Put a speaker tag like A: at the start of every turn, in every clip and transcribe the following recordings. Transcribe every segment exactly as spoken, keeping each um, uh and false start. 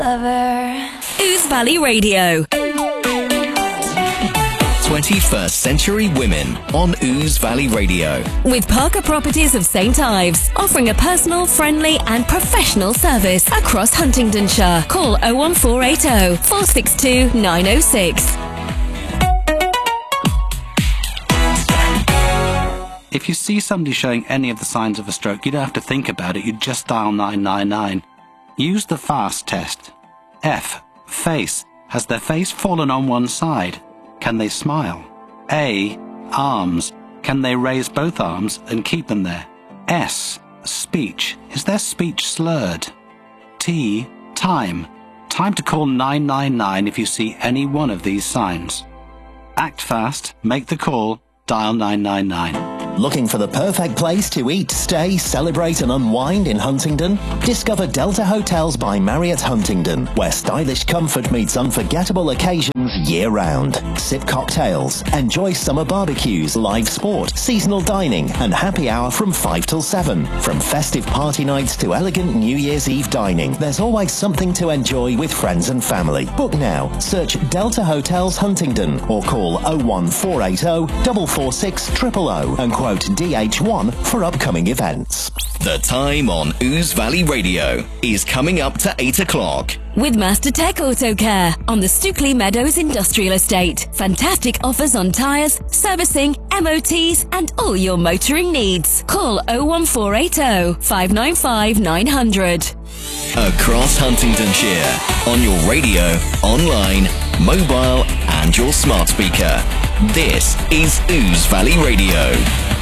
A: Lover.
B: Ouse Valley Radio.
C: twenty-first Century Women on Ouse Valley Radio.
B: With Parker Properties of Saint Ives, offering a personal, friendly and professional service across Huntingdonshire. Call oh one four eight oh, four six two, nine oh six.
D: If you see somebody showing any of the signs of a stroke, you don't have to think about it, you just dial nine nine nine. Use the FAST test. F. Face. Has their face fallen on one side? Can they smile? A. Arms. Can they raise both arms and keep them there? S. Speech. Is their speech slurred? T. Time. Time to call nine nine nine if you see any one of these signs. Act fast, make the call, dial nine nine nine.
E: Looking for the perfect place to eat, stay, celebrate and unwind in Huntingdon? Discover Delta Hotels by Marriott Huntingdon, where stylish comfort meets unforgettable occasions year-round. Sip cocktails, enjoy summer barbecues, live sport, seasonal dining and happy hour from five till seven. From festive party nights to elegant New Year's Eve dining, there's always something to enjoy with friends and family. Book now. Search Delta Hotels Huntingdon or call oh one four eight oh, four four six, zero zero zero and quote D H one for upcoming events.
C: The time on Ouse Valley Radio is coming up to eight o'clock.
B: With Master Tech Auto Care on the Stookley Meadows Industrial Estate. Fantastic offers on tyres, servicing, M O Ts and all your motoring needs. Call oh one four eight oh, five nine five, nine hundred.
C: Across Huntingdonshire, on your radio, online, mobile and your smart speaker. This is Ouse Valley Radio.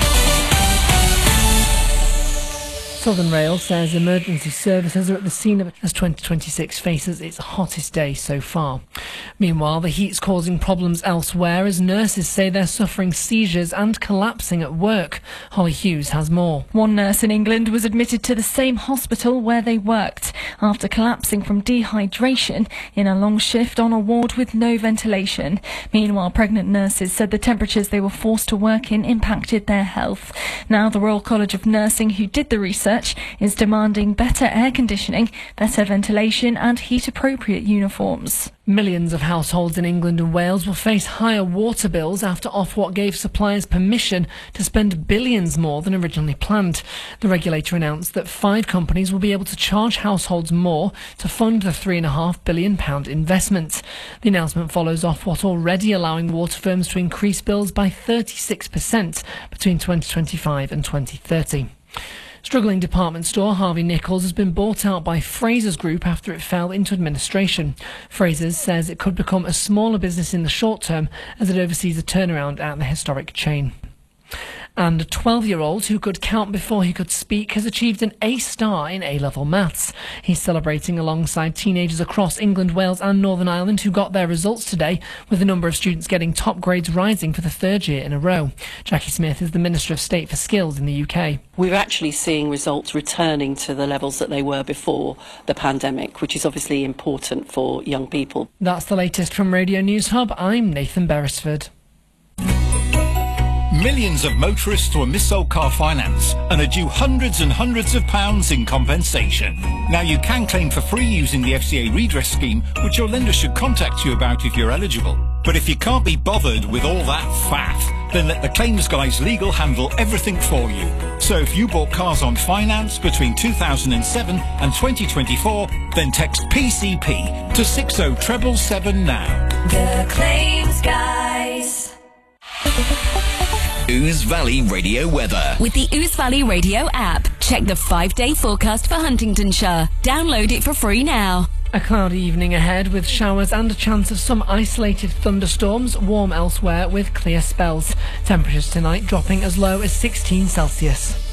F: Southern Rail says emergency services are at the scene of it as twenty twenty-six faces its hottest day so far. Meanwhile, the heat's causing problems elsewhere as nurses say they're suffering seizures and collapsing at work. Holly Hughes has more.
G: One nurse in England was admitted to the same hospital where they worked after collapsing from dehydration in a long shift on a ward with no ventilation. Meanwhile, pregnant nurses said the temperatures they were forced to work in impacted their health. Now, the Royal College of Nursing, who did the research, is demanding better air conditioning, better ventilation and heat-appropriate uniforms.
F: Millions of households in England and Wales will face higher water bills after Ofwat gave suppliers permission to spend billions more than originally planned. The regulator announced that five companies will be able to charge households more to fund the three point five billion pounds investment. The announcement follows Ofwat already allowing water firms to increase bills by thirty-six percent between twenty twenty-five and twenty thirty. Struggling department store Harvey Nichols has been bought out by Frasers Group after it fell into administration. Frasers says it could become a smaller business in the short term as it oversees a turnaround at the historic chain. And a twelve-year-old who could count before he could speak has achieved an A star in A-level maths. He's celebrating alongside teenagers across England, Wales and Northern Ireland who got their results today, with the number of students getting top grades rising for the third year in a row. Jackie Smith is the Minister of State for Skills in the U K.
H: We're actually seeing results returning to the levels that they were before the pandemic, which is obviously important for young people.
F: That's the latest from Radio News Hub. I'm Nathan Beresford.
I: Millions of motorists were missold car finance and are due hundreds and hundreds of pounds in compensation. Now you can claim for free using the F C A redress scheme, which your lender should contact you about if you're eligible. But if you can't be bothered with all that faff, then let the claims guys legal handle everything for you. So if you bought cars on finance between two thousand seven and twenty twenty-four, then text P C P to six oh seven seven now.
A: The Claims Guys.
C: Ouse Valley Radio weather.
B: With the Ouse Valley Radio app, check the five-day forecast for Huntingdonshire. Download it for free now.
F: A cloudy evening ahead with showers and a chance of some isolated thunderstorms, warm elsewhere with clear spells. Temperatures tonight dropping as low as sixteen Celsius.